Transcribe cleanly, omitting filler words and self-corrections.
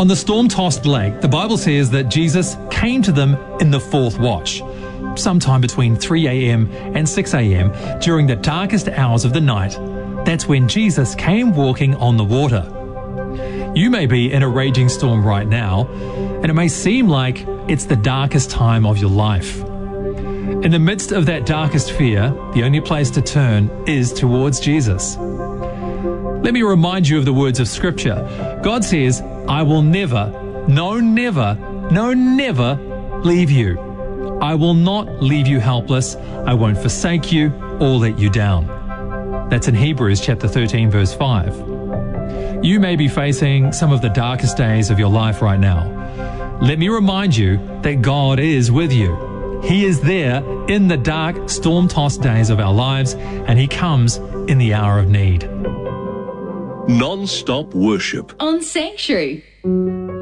On the storm-tossed lake, the Bible says that Jesus came to them in the fourth watch, sometime between 3 a.m. and 6 a.m. during the darkest hours of the night. That's when Jesus came walking on the water. You may be in a raging storm right now, and it may seem like it's the darkest time of your life. In the midst of that darkest fear, the only place to turn is towards Jesus. Let me remind you of the words of Scripture. God says, I will never leave you. I will not leave you helpless. I won't forsake you or let you down. That's in Hebrews chapter 13, verse 5. You may be facing some of the darkest days of your life right now. Let me remind you that God is with you. He is there in the dark, storm-tossed days of our lives, and He comes in the hour of need. Non-stop worship on Sanctuary.